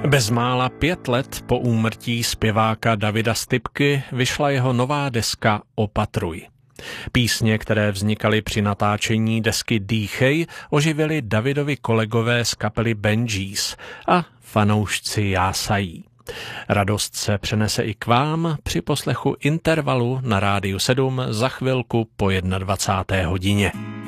Bezmála 5 let po úmrtí zpěváka Davida Stypky vyšla jeho nová deska Opatruj. Písně, které vznikaly při natáčení desky Dýchej, oživili Davidovi kolegové z kapely Bee Gees a fanoušci jásají. Radost se přenese i k vám při poslechu Intervalu na Rádiu 7 za chvilku po 21. hodině.